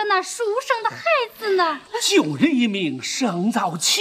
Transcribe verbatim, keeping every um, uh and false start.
那书生的孩子呢？ 就日一名生早起。